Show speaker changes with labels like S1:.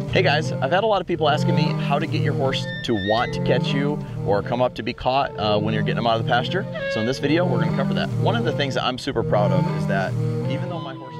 S1: Hey guys, I've had a lot of people asking me how to get your horse to want to catch you or come up to be caught when you're getting them out of the pasture. So in this video, we're gonna cover that. One of the things that I'm super proud of is that even though my horse